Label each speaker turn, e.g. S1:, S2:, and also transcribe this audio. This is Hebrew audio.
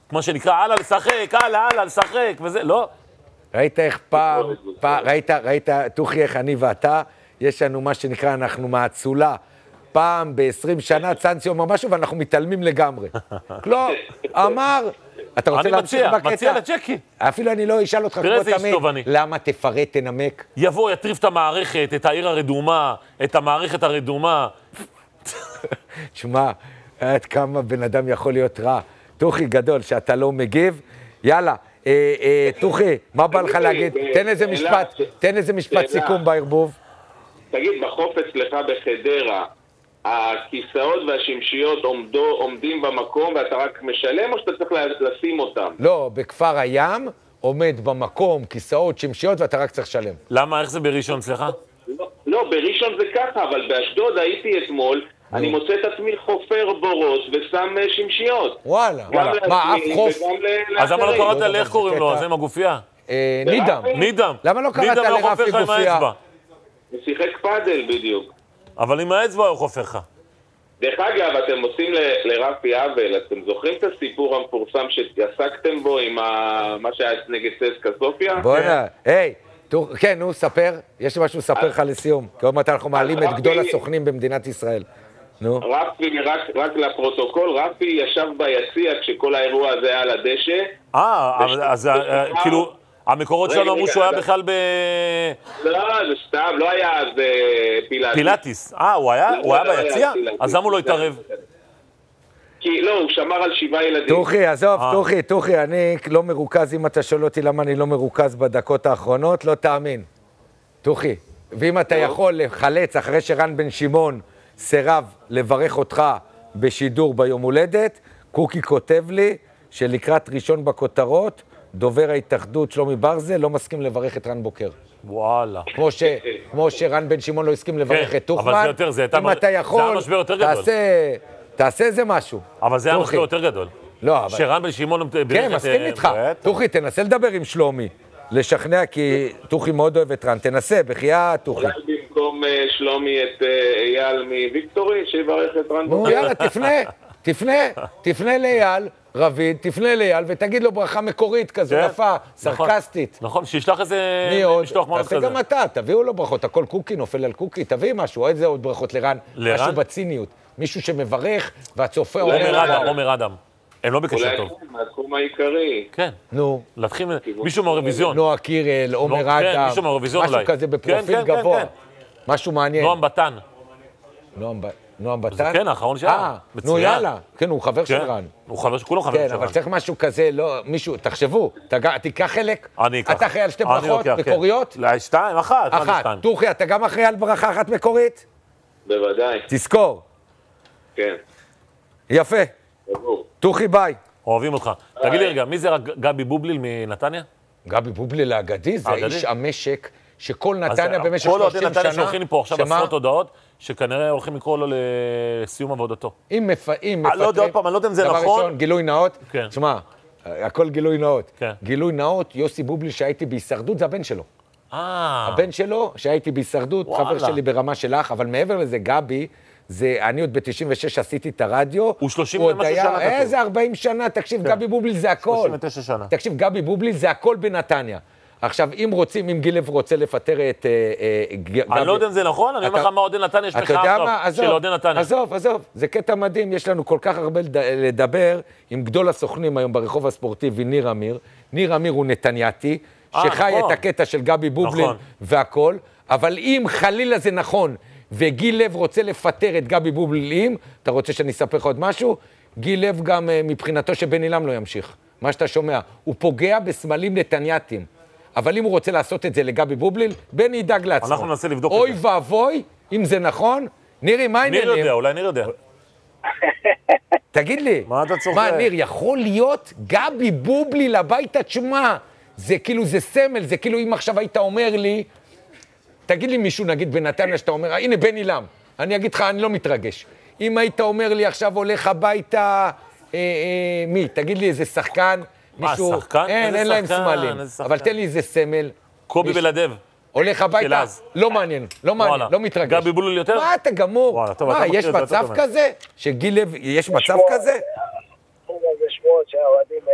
S1: כמו שנקרא, הלאה לשחק, הלאה לשחק, וזה, לא.
S2: ראית איך פעם, ראית, תוכי, איך אני ואתה, יש לנו מה שנקרא, אנחנו מהצולה. פעם ב-20 שנה צאנצי אומר משהו ואנחנו מתעלמים לגמרי. לא, אמר, אתה רוצה להמשיך בקטע?
S1: אני מציע לצ'קי.
S2: אפילו אני לא אשאל אותך כמו תמיד, למה תפרט, תנמק?
S1: יבוא, יטריף את המערכת, את העיר הרדומה, את המערכת הרדומה.
S2: תשמע, עד כמה בן אדם יכול להיות רע. תוכי גדול, שאתה לא מגיב. יאללה, תוכי, מה בא לך להגיד? תן איזה משפט סיכום בערבוב.
S3: תגיד, בחוף אצלך בחדרה, הכיסאות והשמשיות עומדים במקום ואתה רק משלם או שאתה צריך לשים אותם?
S2: לא, בכפר הים עומד במקום כיסאות, שמשיות ואתה רק צריך לשלם.
S1: למה? איך זה בראשון, סליחה?
S3: לא, בראשון זה ככה, אבל באשדוד הייתי אתמול, אני מוצא את עצמי חופר בורות ושם שמשיות.
S2: וואלה. מה, אף חוף?
S1: אז למה לא קראת לאיך קוראים לו? אז עם הגופייה? נידם.
S2: למה לא קראת לרפי גופייה?
S3: הוא שיחק פאדל בדיוק.
S1: אבל עם האצבע הוא חופר לך.
S3: דרך אגב, אתם עושים לרפי עוול, אתם זוכרים את הסיפור המפורסם שעסקתם בו עם מה שהיה נגד צסקה סופיה?
S2: בוא'נה, היי, כן, נו, ספר, יש לי משהו לספר לך לסיום, כי עוד מעט אנחנו מעלים את גדול הסוכנים במדינת ישראל. נו.
S3: רפי, רק לפרוטוקול, רפי ישב ביציע כשכל האירוע הזה היה על הדשא.
S1: אז כאילו... המקורות שלנו אמרו שהוא היה בכלל
S3: לא, זה סתם, לא היה אז פילאטיס.
S1: פילאטיס. הוא היה ביציע? אז למה הוא לא התערב?
S3: כי לא, הוא שמר על 7 ילדים.
S2: תוכי, עזוב, תוכי, אני לא מרוכז, אם אתה שואל אותי למה אני לא מרוכז בדקות האחרונות, לא תאמין. תוכי, ואם אתה יכול לחלץ אחרי שרן בן שמעון סירב לברך אותך בשידור ביום הולדת, קוקי כותב לי שלקראת ראשון בכותרות, דובר ההתאחדות שלומי ברזל לא מסכים לברך את רן בוקר.
S1: וואלה.
S2: כמו שרן בן שמעון לא הסכים לברך את טוחמן.
S1: אבל זה יותר,
S2: אם אתה יכול, תעשה איזה משהו.
S1: אבל זה היה משבר יותר גדול.
S2: לא, אבל...
S1: שרן בן שמעון בירך את...
S2: כן, מסכים איתך. תוכי, תנסה לדבר עם שלומי. לשכנע, כי תוכי מאוד אוהב את רן. תנסה, בחייה, תוכי.
S3: אולי במקום שלומי את אייל מוויקטורי, שיברך את רן בוקר.
S2: יאללה, תפנה לאייל. רביד, תפנה לאייל ותגיד לו ברכה מקורית כזו, יפה, סרקסטית.
S1: נכון, שישלח איזה משלוח מאוד כזה.
S2: תעשה גם אתה, תביאו לו ברכות, הכל קוקי, נופל על קוקי, תביא משהו, איזה עוד ברכות לרן, משהו בציניות, מישהו שמברך והצופה
S1: עומר אדם, הם לא בקשר טוב.
S3: אולי מהתחום העיקרי.
S1: כן.
S2: נו.
S1: להתחיל, מישהו מהאירוויזיון.
S2: נועה קירל, עומר אדם, משהו כזה בפרופיל גבוה, משהו מעניין.
S1: נועם בטן.
S2: נועם בטן?
S1: זה כן, האחרון שהיה.
S2: נו יאללה, כן, הוא חבר של רן.
S1: הוא חבר שכולם חבר של רן.
S2: כן, אבל צריך משהו כזה, לא, מישהו, תחשבו, תיקח חלק.
S1: אני אקח.
S2: אתה אחראי על 2 ברכות מקוריות?
S1: לא, 2, 1.
S2: תוכי, אתה גם אחראי על ברכה 1 מקורית?
S3: בוודאי.
S2: תזכור.
S3: כן.
S2: יפה. תוכי, ביי.
S1: אוהבים אותך. תגיד לי רגע, מי זה גבי בובליל מנתניה?
S2: גבי בובליל האגדי, זה איש המשק שכל נתניה במשך 30 שנה...
S1: כל עוד נתניה שולחים לי פה עכשיו עשרות הודעות, שכנראה הולכים לקרוא לו לסיום עבודתו.
S2: אם מפטרים...
S1: לא יודע עוד פעם, אני לא יודע אם זה נכון.
S2: דבר ראשון, גילוי נאות.
S1: כן.
S2: תשמע, הכל גילוי נאות.
S1: כן.
S2: גילוי נאות, יוסי בובליל שהייתי בהישרדות, זה הבן שלו. הבן שלו, שהייתי בהישרדות, חבר שלי ברמה שלך, אבל מעבר לזה, גבי, אני עוד ב-96 עשיתי את הרדיו.
S1: הוא 30 ומשהו שנה.
S2: איזה 40 שנה, תקשיב, גבי בובליל זה הכל.
S1: 39 שנה.
S2: תקשיב, גבי בובליל זה הכל בנתניה. עכשיו, אם גילב רוצה לפטר את גבי...
S1: אני לא יודע אם זה נכון, אני אומר לך מה עודן נתניה, יש מחאה של עודן נתניה.
S2: עזוב, זה קטע מדהים, יש לנו כל כך הרבה לדבר עם גדול הסוכנים היום ברחוב הספורטיבי, ניר אמיר. ניר אמיר הוא נתנייתי, שחי את הקטע של גבי בובליל והכל, אבל אם חלילה זה נכון, וגיל לב רוצה לפטר את גבי בובליל, אתה רוצה שאני אספר לך עוד משהו? גיל לב גם מבחינתו שבן אילם לא ימשיך. מה שאתה שומע, הוא פוגע בסמלים נתנייתיים. אבל אם הוא רוצה לעשות את זה לגבי בובליל, בני ידאג לעצמו.
S1: אנחנו ננסה לבדוק את זה.
S2: אוי ואבוי, אם זה נכון, נירי, מה העניינים?
S1: ניר יודע, אולי ניר יודע.
S2: תגיד לי,
S1: מה אתה צוחק?
S2: מה, ניר, יכול להיות גבי בובליל הביתה, תשמע, זה כאילו, זה סמל, זה כאילו אם עכשיו היית אומר לי, תגיד לי מישהו, נגיד בנתניה, שאתה אומר, הנה בני אילם, אני אגיד לך, אני לא מתרגש. אם היית אומר לי עכשיו הולך הביתה, מי? תגיד לי איזה שחקן, מישהו...
S1: מה, שחקן?
S2: אין להם סמלים. אבל תן לי איזה סמל.
S1: קובי בלעדב.
S2: הולך הביתה? לא מעניין, לא מתרגש.
S1: גבי בובליל יותר?
S2: מה, אתה גמור? מה, יש מצב כזה? שגיל לב, יש מצב כזה?
S4: זה שמועות שהאוהדים